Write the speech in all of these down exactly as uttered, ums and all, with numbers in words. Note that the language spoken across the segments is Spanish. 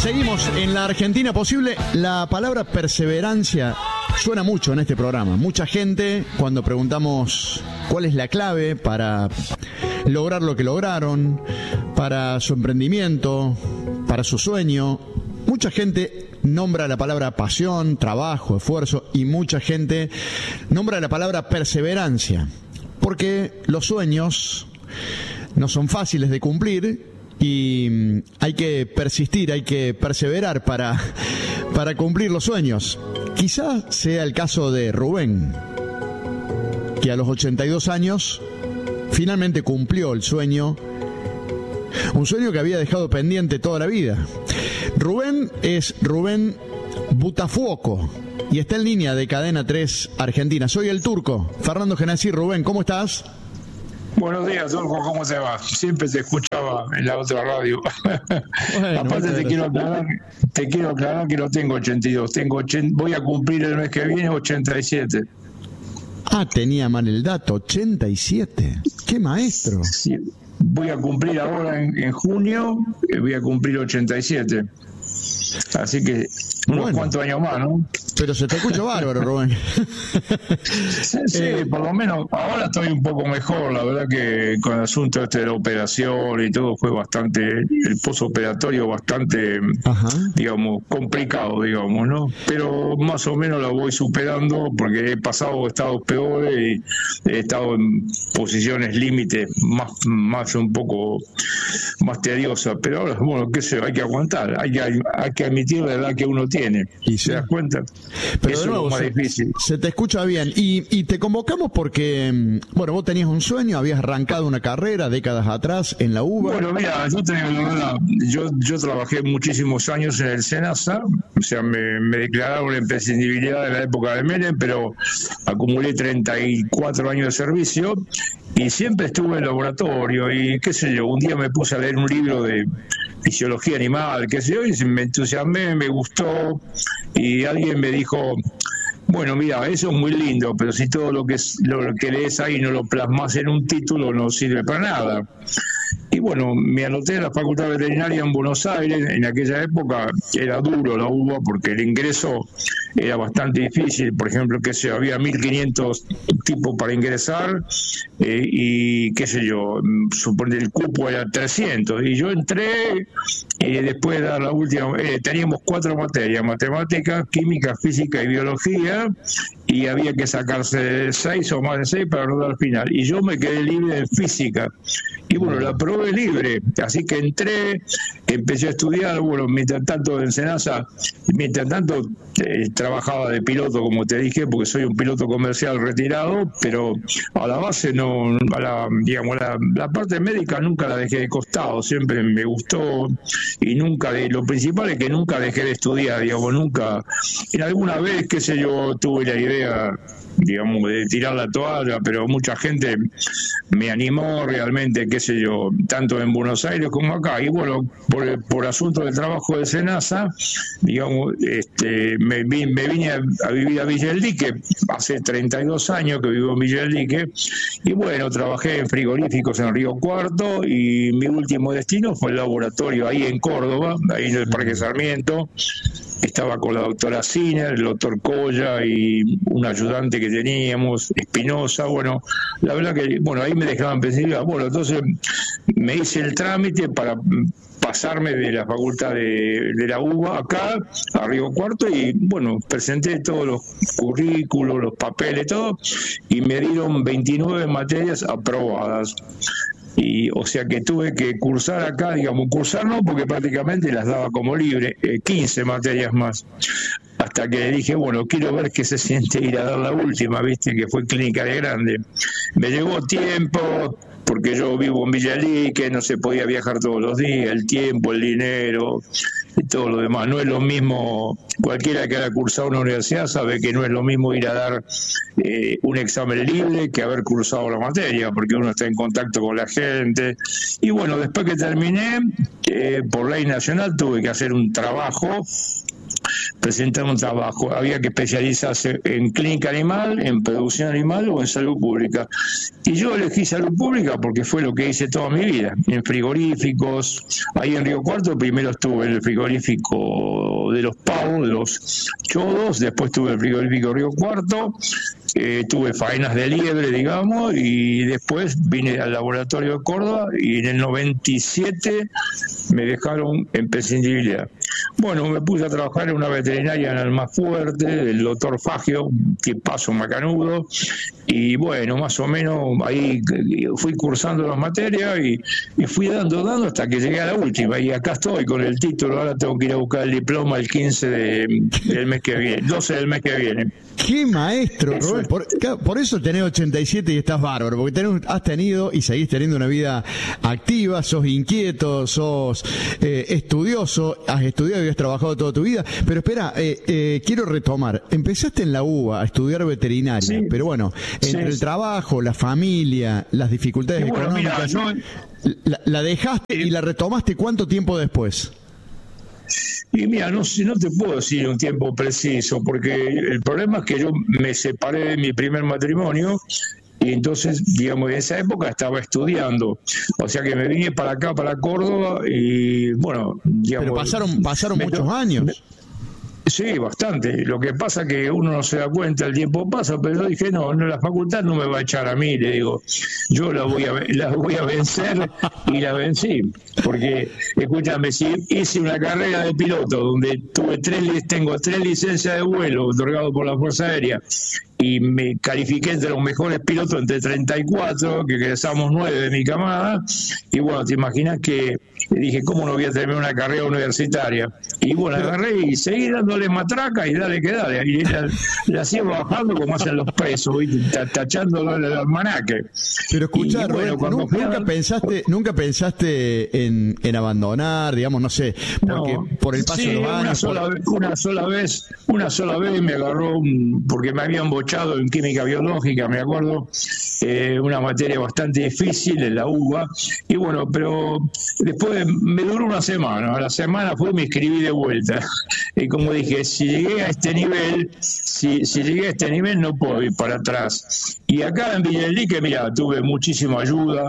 Seguimos en la Argentina posible. La palabra perseverancia suena mucho en este programa. Mucha gente, cuando preguntamos cuál es la clave para lograr lo que lograron, para su emprendimiento, para su sueño, mucha gente nombra la palabra pasión, trabajo, esfuerzo, y mucha gente nombra la palabra perseverancia, porque los sueños no son fáciles de cumplir y hay que persistir, hay que perseverar para, para cumplir los sueños. Quizás sea el caso de Rubén, que a los ochenta y dos años finalmente cumplió el sueño, un sueño que había dejado pendiente toda la vida. Rubén es Rubén Butafuoco y está en línea de Cadena tres Argentina. Soy el Turco, Fernando Genasi. Rubén, ¿cómo estás? Buenos días, Turco, ¿cómo se va? Siempre se escuchaba en la otra radio. Bueno, aparte te quiero, aclarar, te quiero aclarar que no tengo ochenta y dos, tengo ochenta, voy a cumplir el mes que viene ochenta y siete. Ah, tenía mal el dato, ochenta y siete. ¡Qué maestro! Sí, voy a cumplir ahora en, en junio, voy a cumplir ochenta y siete. Así que unos bueno, cuantos años más, ¿no? Pero se te escucha bárbaro, Rubén. Sí, sí eh, por lo menos ahora estoy un poco mejor. La verdad que con el asunto este de la operación y todo fue bastante, el posoperatorio bastante, ajá, digamos, complicado, digamos, ¿no? Pero más o menos la voy superando porque he pasado estados peores y he estado en posiciones límites más, más un poco más tediosas. Pero ahora, bueno, qué sé, hay que aguantar, hay que, hay que admitir la edad que uno tiene. ¿Y ¿Se sí. das cuenta? Pero eso de nuevo, es lo más se, difícil. Se te escucha bien. Y, y te convocamos porque, bueno, vos tenías un sueño, habías arrancado una carrera décadas atrás en la U B A. Bueno, mira, yo, tenía, yo, yo trabajé muchísimos años en el SENASA, o sea, me, me declararon la imprescindibilidad de la época de Menem, pero acumulé treinta y cuatro años de servicio y siempre estuve en laboratorio y qué sé yo, un día me puse a leer un libro de fisiología animal, qué sé yo, y me entusiasmé, me gustó, y alguien me dijo, bueno, mira, eso es muy lindo, pero si todo lo que es, lo que lees ahí no lo plasmas en un título, no sirve para nada. Y bueno, me anoté en la Facultad Veterinaria en Buenos Aires. En aquella época era duro la U B A porque el ingreso era bastante difícil. Por ejemplo, que sé, había mil quinientos tipos para ingresar eh, y qué sé yo, supone el cupo era trescientos. Y yo entré y después de la última, eh, teníamos cuatro materias: matemáticas, química, física y biología, y había que sacarse seis o más de seis para rodar al final. Y yo me quedé libre en física. Y bueno, la probé libre, así que entré, empecé a estudiar, bueno, mientras tanto en SENASA, mientras tanto eh, trabajaba de piloto, como te dije, porque soy un piloto comercial retirado, pero a la base no, a la, digamos, la, la parte médica nunca la dejé de costado, siempre me gustó y nunca, de, lo principal es que nunca dejé de estudiar, digamos, nunca, en alguna vez, qué sé yo, tuve la idea, digamos, de tirar la toalla, pero mucha gente me animó realmente, qué sé yo, tanto en Buenos Aires como acá. Y bueno, por, por asunto del trabajo de SENASA, digamos, este, me, me vine a, a vivir a Villa del Dique, hace treinta y dos años que vivo en Villa del Dique, y bueno, trabajé en frigoríficos en Río Cuarto, y mi último destino fue el laboratorio ahí en Córdoba, ahí en el Parque Sarmiento. Estaba con la doctora Siner, el doctor Colla y un ayudante que teníamos, Espinosa. Bueno, la verdad que, bueno, ahí me dejaban pensar, bueno, entonces me hice el trámite para pasarme de la facultad de, de la U B A acá a Río Cuarto y, bueno, presenté todos los currículos, los papeles, todo, y me dieron veintinueve materias aprobadas. Y o sea que tuve que cursar acá, digamos, cursar no, porque prácticamente las daba como libre, eh, quince materias más, hasta que dije, bueno, quiero ver qué se siente ir a dar la última, viste, que fue Clínica de Grande. Me llevó tiempo, porque yo vivo en Villa Lique, no se podía viajar todos los días, el tiempo, el dinero y todo lo demás. No es lo mismo, cualquiera que haya cursado una universidad sabe que no es lo mismo ir a dar eh, un examen libre que haber cursado la materia, porque uno está en contacto con la gente. Y bueno, después que terminé, eh, por ley nacional tuve que hacer un trabajo presentar un trabajo. Había que especializarse en clínica animal, en producción animal o en salud pública. Y yo elegí salud pública porque fue lo que hice toda mi vida, en frigoríficos. Ahí en Río Cuarto primero estuve en el frigorífico de los pavos, de los chodos, después estuve en el frigorífico Río Cuarto, eh, tuve faenas de liebre, digamos, y después vine al laboratorio de Córdoba y en el noventa y siete me dejaron en prescindibilidad. Bueno, me puse a trabajar en una veterinaria en Almafuerte, el doctor Fagio, que paso macanudo, y bueno, más o menos ahí fui cursando las materias y, y fui dando, dando hasta que llegué a la última, y acá estoy con el título. Ahora tengo que ir a buscar el diploma el quince de, del mes que viene, doce del mes que viene. ¡Qué maestro, Rubén! Por, por eso tenés ochenta y siete y estás bárbaro, porque tenés, has tenido y seguís teniendo una vida activa, sos inquieto, sos eh, estudioso, has estudiado y has trabajado toda tu vida. Pero espera, eh, eh, quiero retomar. Empezaste en la U B A a estudiar veterinaria, sí, pero bueno, entre sí, el trabajo, la familia, las dificultades bueno, económicas, mira, no, la, la dejaste eh, y la retomaste ¿cuánto tiempo después? Y mira, no, no te puedo decir un tiempo preciso, porque el problema es que yo me separé de mi primer matrimonio y entonces, digamos, en esa época estaba estudiando. O sea que me vine para acá, para Córdoba y, bueno, digamos... Pero pasaron, pasaron me, muchos años. Me, Sí, bastante. Lo que pasa es que uno no se da cuenta, el tiempo pasa, pero yo dije, no, no, la facultad no me va a echar a mí, le digo, yo la voy a, la voy a vencer, y la vencí. Porque, escúchame, si hice una carrera de piloto donde tuve tres, tengo tres licencias de vuelo otorgadas por la Fuerza Aérea, y me califiqué entre los mejores pilotos entre treinta y cuatro, que egresamos nueve de mi camada, y bueno, te imaginas que dije, ¿cómo no voy a tener una carrera universitaria? Y bueno, agarré y seguí dándole matraca y dale que dale, y la, la sigo bajando como hacen los presos, tachándolo en el almanaque. Pero escuchá, bueno, nunca, nunca a... pensaste, nunca pensaste en, en abandonar, digamos, no sé, porque no, por el paso sí, de los años... Una sola, por... vez, una sola vez, una sola vez me agarró, un, porque me habían bochado en química biológica, me acuerdo, eh, una materia bastante difícil en la U B A, y bueno, pero después me duró una semana, a la semana fue y me inscribí de vuelta, y como dije, si llegué a este nivel, si, si llegué a este nivel no puedo ir para atrás. Y acá en Villa del Lique, mira, tuve muchísima ayuda,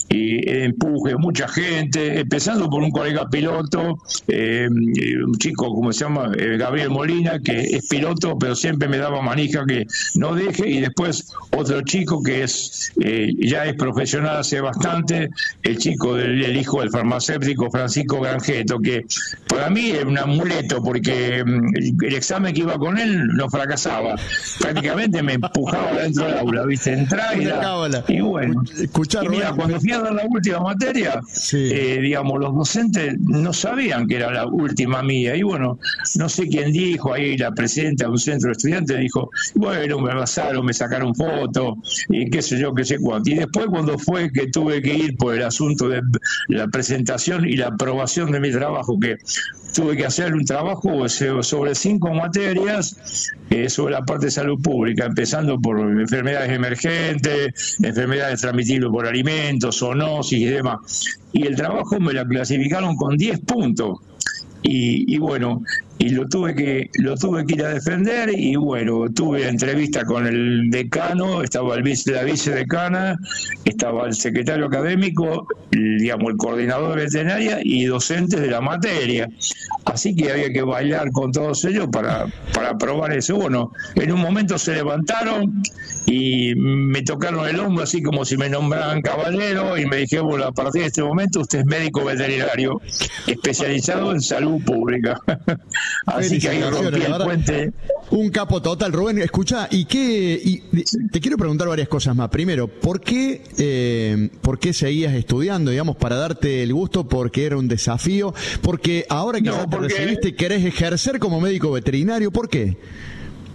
y empuje, mucha gente, empezando por un colega piloto, eh, un chico, como se llama, eh, Gabriel Molina, que es piloto, pero siempre me daba manija que no deje, y después otro chico que es eh, ya es profesional hace bastante, el chico del el hijo del farmacéutico Francisco Granjeto, que para mí es un amuleto, porque el, el examen que iba con él no fracasaba, prácticamente me empujaba dentro del aula, ¿viste? Entraba y, la, y bueno, escuchar, y mira, cuando fui a dar la última materia, sí. eh, digamos, los docentes no sabían que era la última mía, y bueno, no sé quién dijo, ahí la presidenta de un centro de estudiantes dijo, bueno, me abrazaron, me sacaron fotos, y qué sé yo, qué sé cuánto, y después cuando fue que tuve que ir por el asunto de la presentación y la aprobación de mi trabajo, que tuve que hacer un trabajo sobre cinco materias eh, sobre la parte de salud pública, empezando por enfermedades emergentes, enfermedades transmitibles por alimentos, zoonosis y demás. Y el trabajo me lo clasificaron con diez puntos. Y, y bueno, y lo tuve que lo tuve que ir a defender, y bueno, tuve entrevista con el decano, estaba el vice, la vicedecana, estaba el secretario académico, el, digamos, el coordinador de veterinaria y docentes de la materia. Así que había que bailar con todos ellos para, para aprobar eso. Bueno, en un momento se levantaron y me tocaron el hombro así como si me nombraran caballero, y me dijeron, bueno, a partir de este momento usted es médico veterinario especializado en salud pública. Así que ahí rompí el puente. Un capo total, Rubén. Escucha, ¿y qué? Y te quiero preguntar varias cosas más. Primero, ¿por qué, eh, ¿por qué seguías estudiando, digamos, para darte el gusto? Porque era un desafío. Porque ahora que no, ya te porque... recibiste, querés ejercer como médico veterinario. ¿Por qué?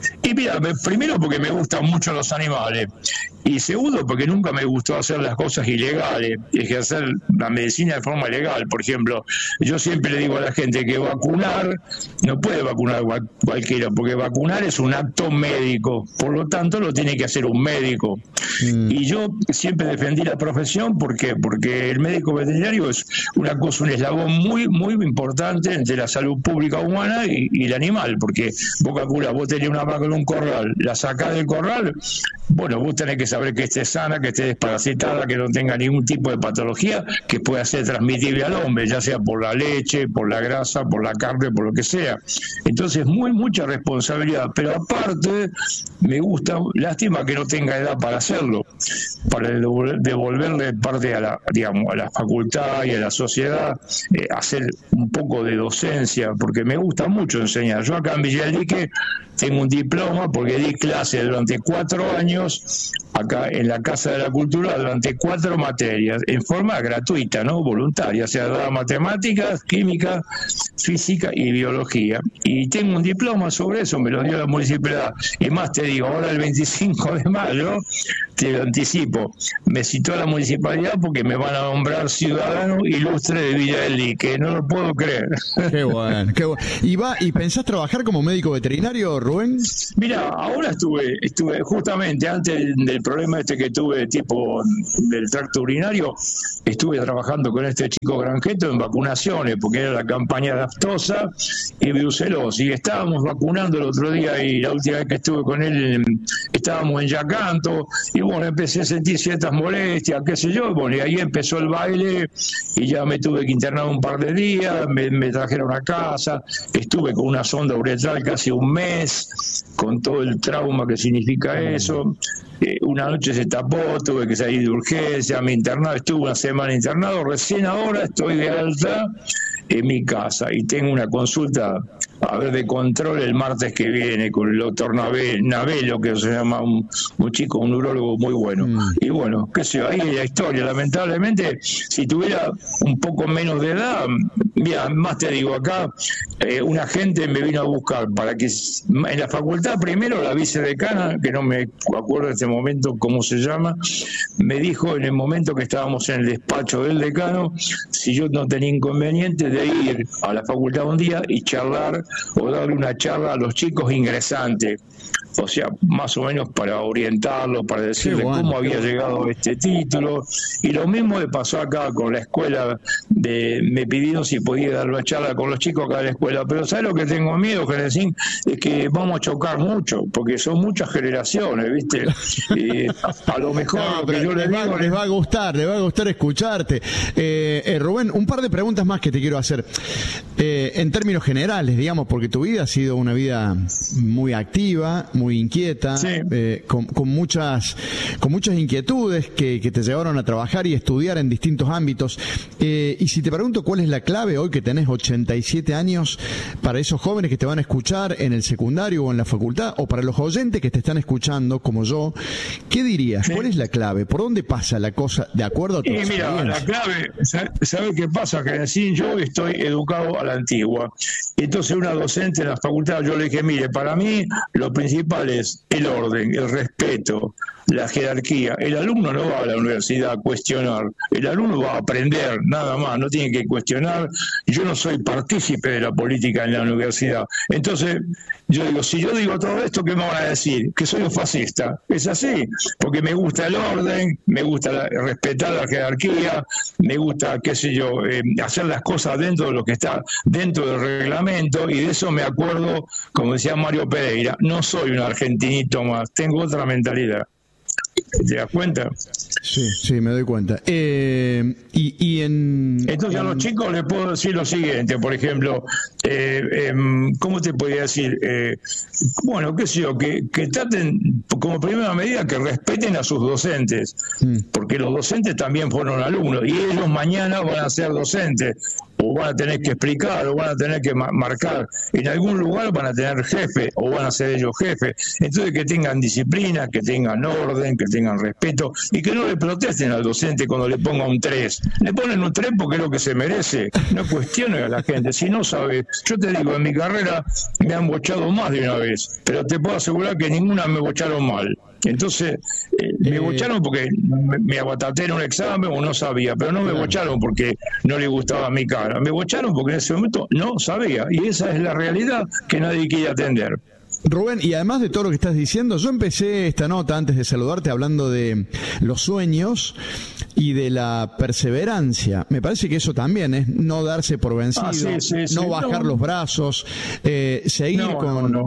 Y mira, primero porque me gustan mucho los animales, y segundo porque nunca me gustó hacer las cosas ilegales, ejercer la medicina de forma legal. Por ejemplo, yo siempre le digo a la gente que vacunar, no puede vacunar cualquiera, porque vacunar es un acto médico, por lo tanto lo tiene que hacer un médico. Mm. Y yo siempre defendí la profesión, ¿por qué? Porque el médico veterinario es una cosa, un eslabón muy, muy importante entre la salud pública humana y, y el animal, porque vos calculás, vos tenés una vaca en un corral, la sacás del corral, bueno, vos tenés que saber que esté sana, que esté desparasitada, que no tenga ningún tipo de patología que pueda ser transmitible al hombre, ya sea por la leche, por la grasa, por la carne, por lo que sea. Entonces, muy mucha responsabilidad, pero aparte me gusta, lástima que no tenga edad para hacerlo, para devolverle parte a la, digamos, a la facultad y a la sociedad, eh, hacer un poco de docencia, porque me gusta mucho enseñar. Yo acá en Villa del Lique tengo un diploma porque di clase durante cuatro años acá en la Casa de la Cultura durante cuatro materias, en forma gratuita, no voluntaria, o sea, daba matemáticas, química, física y biología. Y tengo un diploma sobre eso, me lo dio la municipalidad. Y más te digo, ahora el veinticinco de mayo, te lo anticipo, me citó la municipalidad porque me van a nombrar ciudadano ilustre de Villa del Lique, no lo puedo creer. Qué bueno, qué bueno. ¿Y, va, ¿Y pensás trabajar como médico veterinario, Rubén? Mira, ahora estuve, estuve justamente antes del problema este que tuve, tipo del tracto urinario, estuve trabajando con este chico Granjeto en vacunaciones, porque era la campaña de aftosa y brucelosis, y estábamos vacunando el otro día, y la última vez que estuve con él estábamos en Yacanto, y bueno, empecé a sentir ciertas molestias, qué sé yo, bueno, y ahí empezó el baile, y ya me tuve que internar un par de días, me, me trajeron a casa, estuve con una sonda uretral casi un mes, con todo el trauma que significa eso. Eh, una noche se tapó, tuve que salir de urgencia, me internado, estuve una semana internado, recién ahora estoy de alta en mi casa y tengo una consulta a ver de control el martes que viene con el doctor Navelo, que se llama un, un chico, un urólogo muy bueno. Mm. Y bueno, qué sé yo, ahí es la historia. Lamentablemente, si tuviera un poco menos de edad, mira, más te digo, acá eh, una gente me vino a buscar para que en la facultad, primero la vicedecana, que no me acuerdo en este momento cómo se llama, me dijo en el momento que estábamos en el despacho del decano, si yo no tenía inconveniente de ir a la facultad un día y charlar o darle una charla a los chicos ingresantes, o sea, más o menos para orientarlos, para decirles bueno, cómo había bueno. llegado este título. Y lo mismo me pasó acá con la escuela, de me pidieron si podía dar una charla con los chicos acá de la escuela, pero ¿sabes lo que tengo miedo, Genesín? Es que vamos a chocar mucho, porque son muchas generaciones, ¿viste? Y a lo mejor no, lo que yo les, va, digo, les va a gustar, les va a gustar escucharte. Eh, eh, Rubén, un par de preguntas más que te quiero hacer. Eh, en términos generales, digamos, porque tu vida ha sido una vida muy activa, muy muy inquieta, sí. eh, con, con muchas con muchas inquietudes que, que te llevaron a trabajar y estudiar en distintos ámbitos. Eh, y si te pregunto cuál es la clave hoy que tenés ochenta y siete años para esos jóvenes que te van a escuchar en el secundario o en la facultad, o para los oyentes que te están escuchando como yo, ¿qué dirías? ¿Cuál es la clave? ¿Por dónde pasa la cosa de acuerdo a tu eh, mira, la clave, ¿sabes qué pasa? Que así yo estoy educado a la antigua. Entonces una docente en la facultad, yo le dije, mire, para mí lo principal es el orden, el respeto, la jerarquía. El alumno no va a la universidad a cuestionar, el alumno va a aprender, nada más, no tiene que cuestionar. Yo no soy partícipe de la política en la universidad. Entonces, yo digo, si yo digo todo esto, ¿qué me van a decir? Que soy un fascista. Es así, porque me gusta el orden, me gusta la, respetar la jerarquía, me gusta, qué sé yo, eh, hacer las cosas dentro de lo que está dentro del reglamento, y de eso me acuerdo, como decía Mario Pereira, no soy un argentinito más, tengo otra mentalidad. ¿Te das cuenta? Sí, sí, me doy cuenta. Eh, y, y en... Entonces en... a los chicos les puedo decir lo siguiente, por ejemplo, eh, eh, ¿cómo te podría decir? Eh, bueno, qué sé yo, que, que traten, como primera medida, que respeten a sus docentes, mm. porque los docentes también fueron alumnos, y ellos mañana van a ser docentes, o van a tener que explicar, o van a tener que ma- marcar. En algún lugar van a tener jefe, o van a ser ellos jefes. Entonces que tengan disciplina, que tengan orden, que tengan respeto, y que no le protesten al docente cuando le ponga un tres. Le ponen un tres porque es lo que se merece. No cuestionen a la gente. Si no sabe, yo te digo, en mi carrera me han bochado más de una vez, pero te puedo asegurar que ninguna me bocharon mal. Entonces, eh, me bocharon porque me, me abataté en un examen o no sabía, pero no me bocharon porque no le gustaba mi cara. Me bocharon porque en ese momento no sabía, y esa es la realidad que nadie quiere atender. Rubén, y además de todo lo que estás diciendo, yo empecé esta nota antes de saludarte hablando de los sueños y de la perseverancia. Me parece que eso también es no darse por vencido, ah, sí, sí, sí, no bajar no. los brazos, eh, seguir no, con... No, no.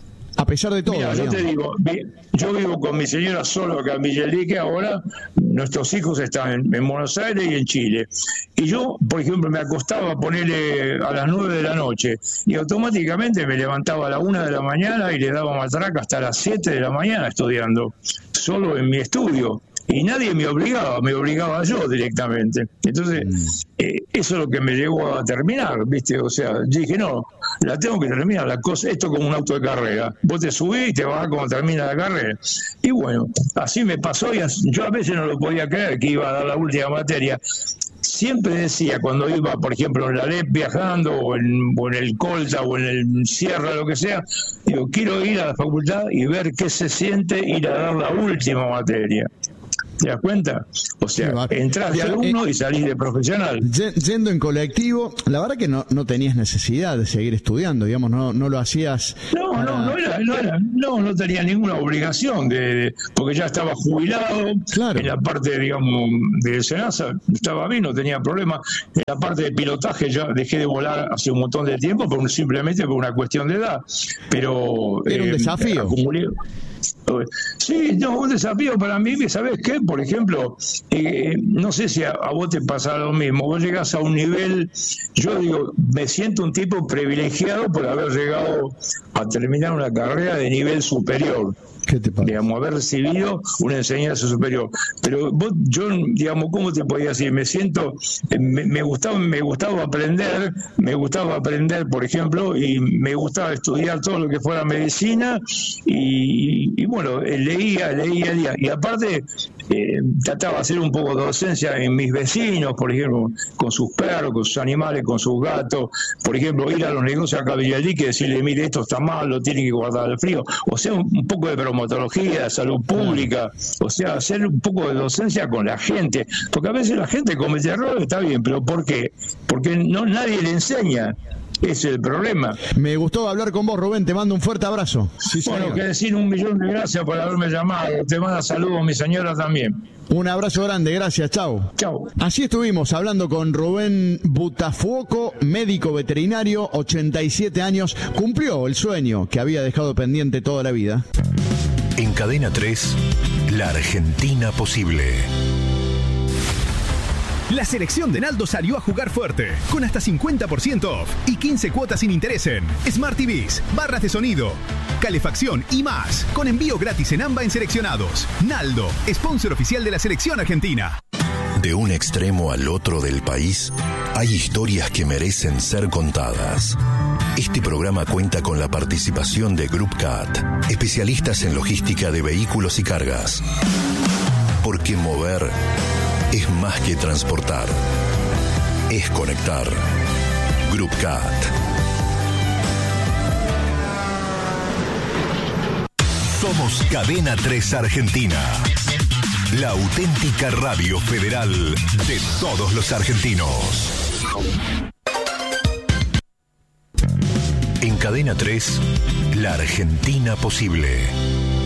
A pesar de todo. Mira, yo te digo, yo vivo con mi señora solo acá en Villelique, ahora nuestros hijos están en, en Buenos Aires y en Chile. Y yo, por ejemplo, me acostaba a ponerle a las nueve de la noche y automáticamente me levantaba a la una de la mañana y le daba matraca hasta las siete de la mañana estudiando, solo en mi estudio. Y nadie me obligaba, me obligaba yo directamente. Entonces, mm. eh, eso es lo que me llevó a terminar, ¿viste? O sea, yo dije, no, la tengo que terminar, la cosa, esto como un auto de carrera. Vos te subís y te bajás cuando termina la carrera. Y bueno, así me pasó y yo a veces no lo podía creer que iba a dar la última materia. Siempre decía, cuando iba, por ejemplo, en la L E P viajando, o en, o en el Colta, o en el Sierra, lo que sea, digo, quiero ir a la facultad y ver qué se siente ir a dar la última materia. ¿Te das cuenta? O sea, entras de alumno y salís de profesional. Yendo en colectivo, la verdad que no, no tenías necesidad de seguir estudiando, digamos, no, no lo hacías. No, para... no, no, era, no, era, no, no tenía ninguna obligación, de, de porque ya estaba jubilado. Claro. En la parte, digamos, de Senasa estaba bien, no tenía problema. En la parte de pilotaje ya dejé de volar hace un montón de tiempo, por, simplemente por una cuestión de edad. Pero era un eh, desafío. Acumulé. Sí, no, un desafío para mí, ¿sabes qué? Por ejemplo, eh, no sé si a, a vos te pasa lo mismo, vos llegás a un nivel, yo digo, me siento un tipo privilegiado por haber llegado a terminar una carrera de nivel superior. ¿Qué te pasa? Digamos, haber recibido una enseñanza superior. Pero vos, yo, digamos, ¿cómo te podía decir? Me siento, me, me gustaba, me gustaba aprender, me gustaba aprender, por ejemplo, y me gustaba estudiar todo lo que fuera medicina, y, y bueno, leía, leía, leía. Y aparte, eh, trataba de hacer un poco de docencia en mis vecinos, por ejemplo, con sus perros, con sus animales, con sus gatos. Por ejemplo, ir a los negocios acá a Villelique y decirle, mire, esto está mal, lo tienen que guardar al frío. O sea, un, un poco de bromatología, salud pública, o sea, hacer un poco de docencia con la gente, porque a veces la gente comete errores, está bien, pero ¿por qué? Porque no nadie le enseña. Ese es el problema. Me gustó hablar con vos, Rubén, te mando un fuerte abrazo. Sí, bueno, que decir un millón de gracias por haberme llamado, te manda saludos mi señora también. Un abrazo grande, gracias, chau. Chau. Así estuvimos hablando con Rubén Butafuoco, médico veterinario, ochenta y siete años, cumplió el sueño que había dejado pendiente toda la vida. En Cadena tres, la Argentina posible. La selección de Naldo salió a jugar fuerte, con hasta cincuenta por ciento off y quince cuotas sin interés en Smart T Vs, barras de sonido, calefacción y más, con envío gratis en AMBA en seleccionados. Naldo, sponsor oficial de la selección argentina. De un extremo al otro del país, hay historias que merecen ser contadas. Este programa cuenta con la participación de Group C A T, especialistas en logística de vehículos y cargas. Porque mover es más que transportar, es conectar. Group C A T. Somos Cadena tres Argentina, la auténtica radio federal de todos los argentinos. En Cadena tres, la Argentina posible.